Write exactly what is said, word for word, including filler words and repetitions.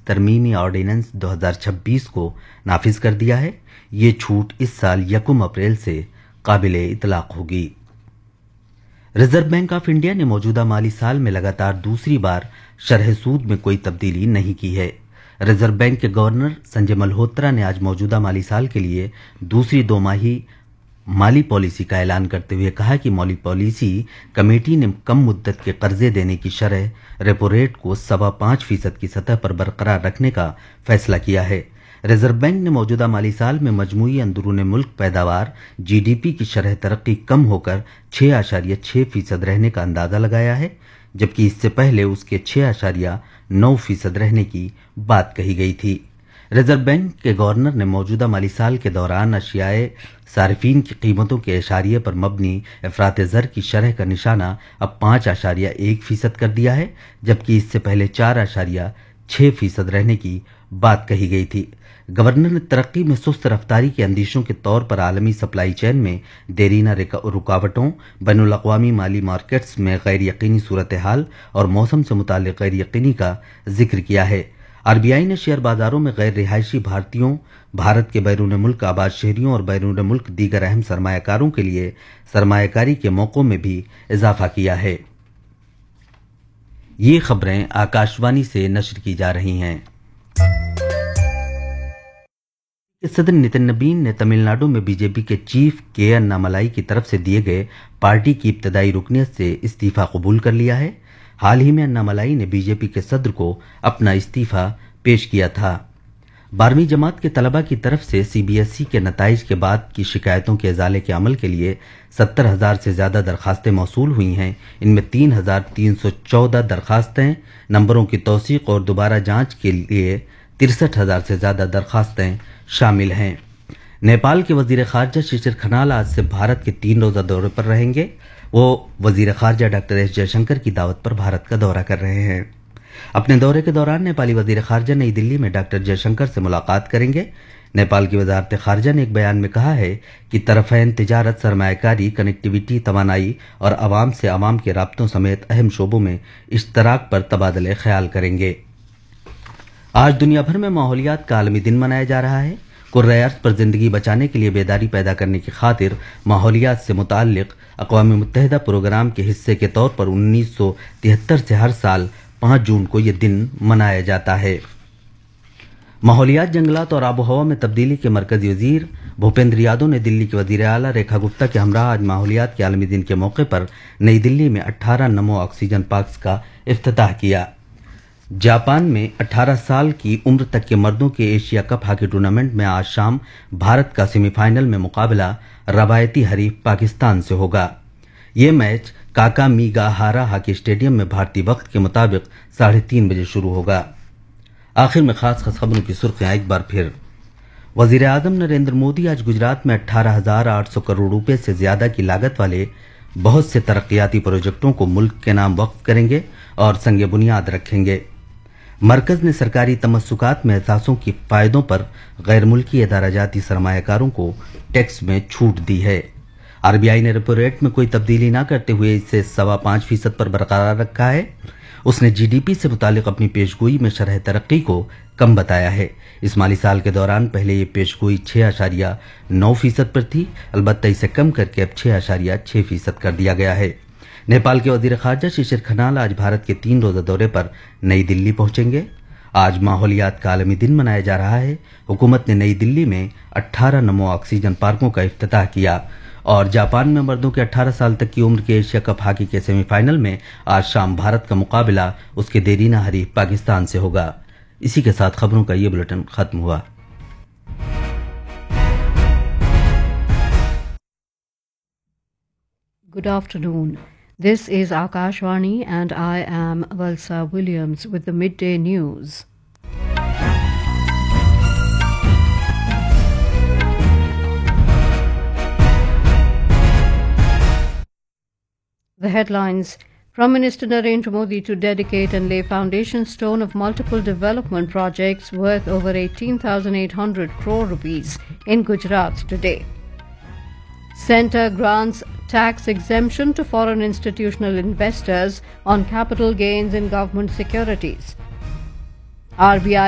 ترمیمی ordinance دو ہزار چھبیس کو نافذ کر دیا ہے۔ یہ چھوٹ اس سال یکم اپریل سے قابل اطلاق ہوگی۔ ریزرو بینک آف انڈیا نے موجودہ مالی سال میں لگاتار دوسری بار شرح سود میں کوئی تبدیلی نہیں کی ہے۔ ریزرو بینک کے گورنر سنجے ملہوترا نے آج موجودہ مالی سال کے لیے دوسری دو ماہی مالی پالیسی کا اعلان کرتے ہوئے کہا کہ مالی پالیسی کمیٹی نے کم مدت کے قرضے دینے کی شرح ریپو ریٹ کو سوا پانچ فیصد کی سطح پر برقرار رکھنے کا فیصلہ کیا ہے۔ ریزرو بینک نے موجودہ مالی سال میں مجموعی اندرون ملک پیداوار جی ڈی پی کی شرح ترقی کم ہو کر چھ اشاریہ چھ فیصد رہنے کا اندازہ لگایا ہے، جبکہ اس سے پہلے اس کے چھ اشاریہ نو فیصد رہنے کی بات کہی گئی تھی۔ ریزرو بینک کے گورنر نے موجودہ مالی سال کے دوران اشیائے صارفین کی قیمتوں کے اشاریے پر مبنی افراط زر کی شرح کا نشانہ اب پانچ اشاریہ ایک فیصد کر دیا ہے، جبکہ اس سے پہلے چار اشاریہ چھ فیصد رہنے کی بات کہی گئی تھی۔ گورنر نے ترقی میں سست رفتاری کے اندیشوں کے طور پر عالمی سپلائی چین میں دیرینہ رکاوٹوں، بین الاقوامی مالی مارکیٹس میں غیر یقینی صورتحال اور موسم سے متعلق غیر یقینی کا ذکر کیا ہے۔ آر بی آئی نے شیئر بازاروں میں غیر رہائشی بھارتیوں، بھارت کے بیرون ملک آباد شہریوں اور بیرون ملک دیگر اہم سرمایہ کاروں کے لیے سرمایہ کاری کے موقعوں میں بھی اضافہ کیا ہے۔ یہ خبریں آکاشوانی سے نشر کی جا رہی ہیں۔ صدر نتن نبین نے تمل ناڈو میں بی جے پی کے چیف کے اناملائی کی طرف سے دیے گئے پارٹی کی ابتدائی رکنیت سے استعفی قبول کر لیا ہے۔ حال ہی میں اناملائی نے بی جے پی کے صدر کو اپنا استعفی پیش کیا تھا۔ بارہویں جماعت کے طلبہ کی طرف سے سی بی ایس ای کے نتائج کے بعد کی شکایتوں کے ازالے کے عمل کے لیے ستر ہزار سے زیادہ درخواستیں موصول ہوئی ہیں۔ ان میں تین ہزار تین سو چودہ درخواستیں نمبروں کی توثیق اور دوبارہ جانچ کے لیے ترسٹھ ہزار سے زیادہ درخواستیں شامل ہیں۔ نیپال کے وزیر خارجہ ششر کھنال آج سے بھارت کے تین روزہ دورے پر رہیں گے۔ وہ وزیر خارجہ ڈاکٹر ایس جے شنکر کی دعوت پر بھارت کا دورہ کر رہے ہیں۔ اپنے دورے کے دوران نیپالی وزیر خارجہ نئی دلی میں ڈاکٹر جے شنکر سے ملاقات کریں گے۔ نیپال کی وزارت خارجہ نے ایک بیان میں کہا ہے کہ طرفین تجارت، سرمایہ کاری، کنیکٹیویٹی، توانائی اور عوام سے عوام کے رابطوں سمیت اہم شعبوں میں اشتراک پر تبادلہ خیال کریں گے۔ آج دنیا بھر میں ماحولیات کا عالمی دن منایا جا رہا ہے۔ کرۂ ارض پر زندگی بچانے کے لیے بیداری پیدا کرنے کی خاطر ماحولیات سے متعلق اقوام متحدہ پروگرام کے حصے کے طور پر انیس سو تہتر سے ہر سال پانچ جون کو یہ دن منایا جاتا ہے۔ ماحولیات، جنگلات اور آب و ہوا میں تبدیلی کے مرکزی وزیر بھوپیندر یادو نے دلی کے وزیر اعلیٰ ریکھا گپتا کے ہمراہ آج ماحولیات کے عالمی دن کے موقع پر نئی دلی میں اٹھارہ نمو آکسیجن پارکس کا افتتاح کیا۔ جاپان میں اٹھارہ سال کی عمر تک کے مردوں کے ایشیا کپ ہاکی ٹورنامنٹ میں آج شام بھارت کا سیمی فائنل میں مقابلہ روایتی حریف پاکستان سے ہوگا۔ یہ میچ کاکا میگا ہارا ہاکی اسٹیڈیم میں بھارتی وقت کے مطابق ساڑھے تین بجے شروع ہوگا۔ آخر میں خاص خاص خبروں کی سرخیاں ایک بار پھر۔ وزیر اعظم نریندر مودی آج گجرات میں اٹھارہ ہزار آٹھ سو کروڑ روپے سے زیادہ کی لاگت والے بہت سے ترقیاتی پروجیکٹوں کو ملک کے نام وقف کریں گے اور سنگ بنیاد رکھیں گے۔ مرکز نے سرکاری تمسکات میں اثاثوں کی فائدوں پر غیر ملکی ادارہ جاتی سرمایہ کاروں کو ٹیکس میں چھوٹ دی ہے۔ آر بی آئی نے ریپو ریٹ میں کوئی تبدیلی نہ کرتے ہوئے اسے سوا پانچ فیصد پر برقرار رکھا ہے۔ اس نے جی ڈی پی سے متعلق اپنی پیشگوئی میں شرح ترقی کو کم بتایا ہے۔ اس مالی سال کے دوران پہلے یہ پیشگوئی چھ اشاریہ نو فیصد پر تھی، البتہ اسے کم کر کے اب چھ اشاریہ چھ فیصد کر دیا گیا ہے۔ نیپال کے وزیر خارجہ ششر کھنال آج بھارت کے تین روزہ دورے پر نئی دلی پہنچیں گے۔ آج ماحولیات کا عالمی دن منایا جا رہا ہے۔ حکومت نے نئی دلی میں اٹھارہ نمو آکسیجن پارکوں کا افتتاح کیا اور جاپان میں مردوں کے اٹھارہ سال تک کی عمر کے ایشیا کپ ہاکی کے سیمی فائنل میں آج شام بھارت کا مقابلہ اس کے دیرینہ حریف پاکستان سے ہوگا۔ اسی کے ساتھ خبروں کا یہ بلیٹن ختم ہوا۔ Good afternoon. This is Akashvani and I am Valsa Williams with the midday news. The headlines: Prime Minister Narendra Modi to dedicate and lay foundation stone of multiple development projects worth over eighteen thousand eight hundred crore rupees in Gujarat today. Centre grants tax exemption to foreign institutional investors on capital gains in government securities. R B I